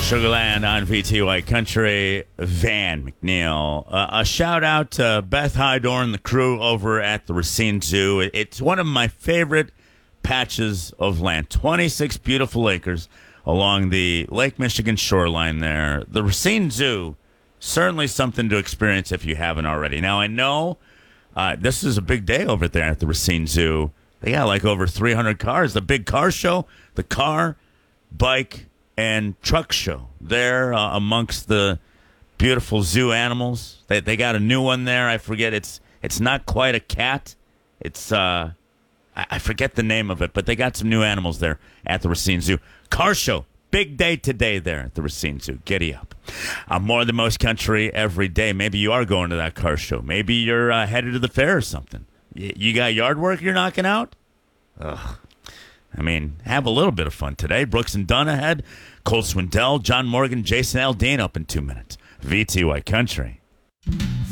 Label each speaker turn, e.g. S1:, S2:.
S1: Sugarland on VTY Country, Van McNeil. A shout out to Beth Hydor and the crew over at the Racine Zoo. It's one of my favorite patches of land. 26 beautiful acres along the Lake Michigan shoreline there. The Racine Zoo, certainly something to experience if you haven't already. Now, I know this is a big day over there at the Racine Zoo. They got like over 300 cars. The big car show, the car, bike, and truck show there amongst the beautiful zoo animals. They got a new one there. I forget. It's not quite a cat. It's I forget the name of it, but they got some new animals there at the Racine Zoo. Car show. Big day today there at the Racine Zoo. Giddy up. More than most country every day. Maybe you are going to that car show. Maybe you're headed to the fair or something. You got yard work you're knocking out? Ugh. I mean, have a little bit of fun today. Brooks and Dunn ahead. Cole Swindell, John Morgan, Jason Aldean up in 2 minutes. VTY Country.